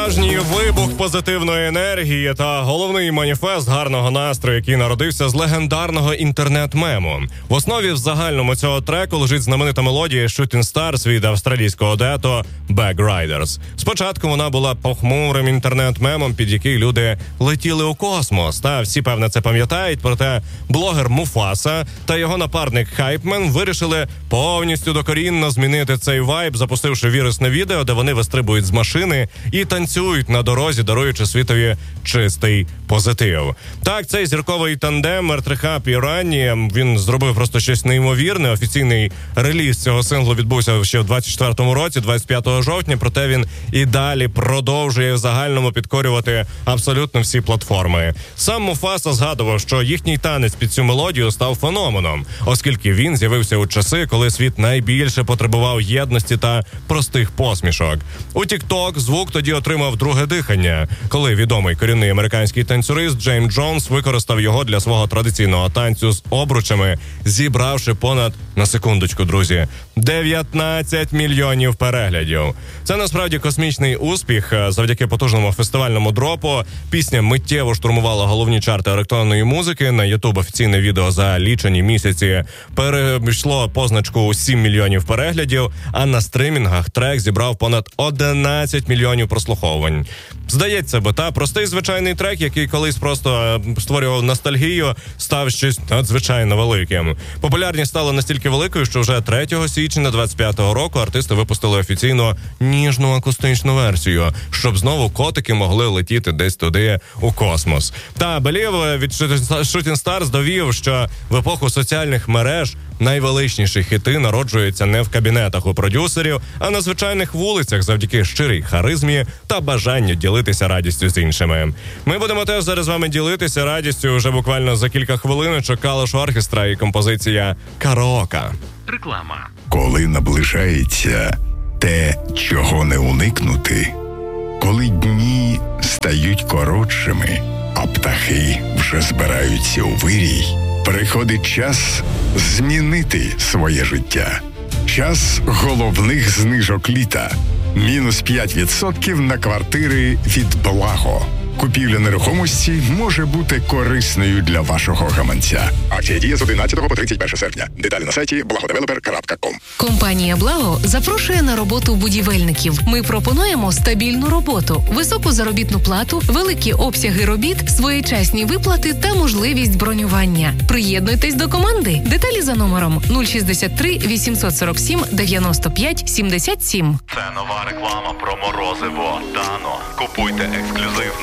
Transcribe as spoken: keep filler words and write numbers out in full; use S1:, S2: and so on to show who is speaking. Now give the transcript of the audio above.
S1: Справжній вибух позитивної енергії та головний маніфест гарного настрою, який народився з легендарного інтернет-мему. В основі в загальному цього треку лежить знаменита мелодія Shooting Stars від австралійського дуету Bag Riders. Спочатку вона була похмурим інтернет-мемом, під який люди летіли у космос. Та всі, певно, це пам'ятають, проте блогер Муфаса та його напарник Хайпмен вирішили повністю докорінно змінити цей вайб, запустивши вірусне відео, де вони вистрибують з машини і танцюють на дорозі, даруючи світові чистий позитив. Так, цей зірковий тандем Ертриха і Ранні, він зробив просто щось неймовірне. Офіційний реліз цього синглу відбувся ще в двадцять четвертому році, двадцять п'ятого жовтня, проте він і далі продовжує в загальному підкорювати абсолютно всі платформи. Сам Муфаса згадував, що їхній танець під цю мелодію став феноменом, оскільки він з'явився у часи, коли світ найбільше потребував єдності та простих посмішок. У TikTok звук тоді отримав друге дихання, коли відомий корінний американський танцюрист Джеймс Джонс використав його для свого традиційного танцю з обручами, зібравши понад, на секундочку, друзі, дев'ятнадцять мільйонів переглядів. Це насправді космічний успіх. Завдяки потужному фестивальному дропу пісня миттєво штурмувала головні чарти електронної музики. На YouTube офіційне відео за лічені місяці перейшло позначку сім мільйонів переглядів, а на стримінгах трек зібрав понад одинадцять мільйонів прослуховувань. Здається би, та простий звичайний трек, який колись просто створював ностальгію, став щось надзвичайно великим. Популярність стала настільки великою, що вже третього січня двадцять п'ятого року артисти випустили офіційно ніжну акустичну версію, щоб знову котики могли летіти десь туди у космос. Та Белів від Shooting Stars довів, що в епоху соціальних мереж найвеличніші хіти народжуються не в кабінетах у продюсерів, а на звичайних вулицях завдяки щирій харизмі та бажанню ділитися радістю з іншими. Ми будемо теж зараз з вами ділитися радістю вже буквально за кілька хвилиночок. Калош Оркестра і композиція «Караока».
S2: Реклама. Коли наближається те, чого не уникнути, коли дні стають коротшими, а птахи вже збираються у вирій, приходить час змінити своє життя. Час головних знижок літа. Мінус п'ять відсотків на квартири від Благо. Купівля нерухомості може бути корисною для вашого гаманця. Акція діє з одинадцятого по тридцять перше серпня. Деталі на сайті благодевелопер крапка ком.
S3: Компанія «Благо» запрошує на роботу будівельників. Ми пропонуємо стабільну роботу, високу заробітну плату, великі обсяги робіт, своєчасні виплати та можливість бронювання. Приєднуйтесь до команди. Деталі за номером нуль шістдесят три вісімсот сорок сім дев'яносто п'ять сімдесят сім.
S4: Це нова реклама про морозиво Дано. Купуйте ексклюзивно